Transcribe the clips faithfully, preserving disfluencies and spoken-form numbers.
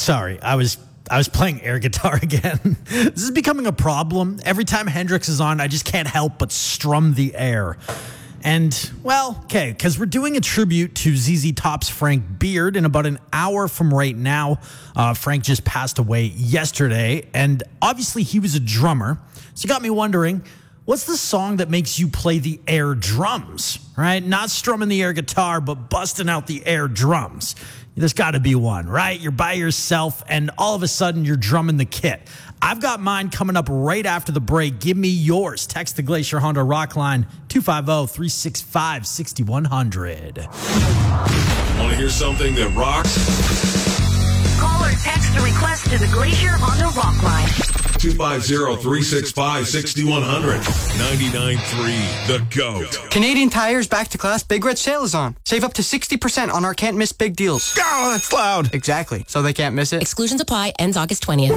sorry, I was I was playing air guitar again. This is becoming a problem. Every time Hendrix is on, I just can't help but strum the air. And, well, okay, because we're doing a tribute to Z Z Top's Frank Beard in about an hour from right now. Uh, Frank just passed away yesterday, and obviously he was a drummer. So it got me wondering, what's the song that makes you play the air drums, right? Not strumming the air guitar, but busting out the air drums. There's got to be one, right? You're by yourself, and all of a sudden, you're drumming the kit. I've got mine coming up right after the break. Give me yours. Text the Glacier Honda Rock line, two five zero, three six five, six one zero zero. Want to hear something that rocks? Call or text a request to the Glacier Honda Rock line. two five zero, three six five, six one zero zero. ninety-nine point three The GOAT. Canadian Tire's Back to Class Big Red Sale is on. Save up to sixty percent on our can't miss big deals. Oh, that's loud. Exactly. So they can't miss it. Exclusions apply. Ends August twentieth.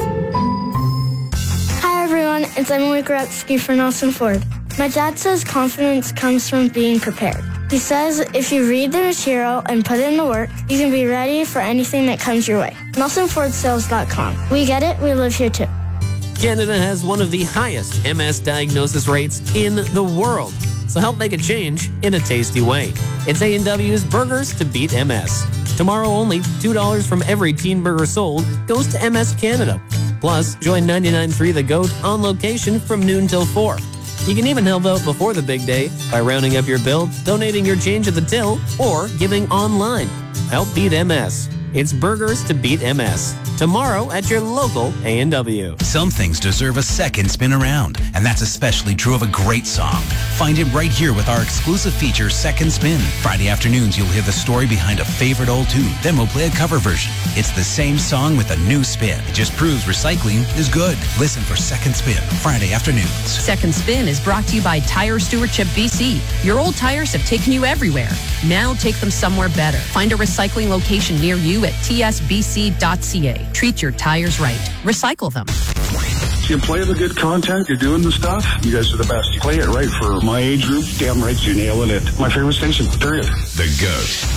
Hi, everyone. It's Emily Gretzky for Nelson Ford. My dad says confidence comes from being prepared. He says if you read the material and put in the work, you can be ready for anything that comes your way. Nelson Ford Sales dot com. We get it. We live here, too. Canada has one of the highest M S diagnosis rates in the world. So help make a change in a tasty way. It's A and W's Burgers to Beat M S. Tomorrow only, two dollars from every teen burger sold goes to M S Canada. Plus, join ninety-nine point three The GOAT on location from noon till four. You can even help out before the big day by rounding up your bill, donating your change at the till, or giving online. Help beat M S. It's Burgers to Beat M S. Tomorrow at your local A and W. Some things deserve a second spin around, and that's especially true of a great song. Find it right here with our exclusive feature, Second Spin. Friday afternoons, you'll hear the story behind a favorite old tune. Then we'll play a cover version. It's the same song with a new spin. It just proves recycling is good. Listen for Second Spin, Friday afternoons. Second Spin is brought to you by Tire Stewardship B C. Your old tires have taken you everywhere. Now take them somewhere better. Find a recycling location near you at T S B C dot C A. Treat your tires right. Recycle them. You play the good content, you're doing the stuff, you guys are the best. You play it right for my age group, damn right you're nailing it. My favorite station, period. The GOAT.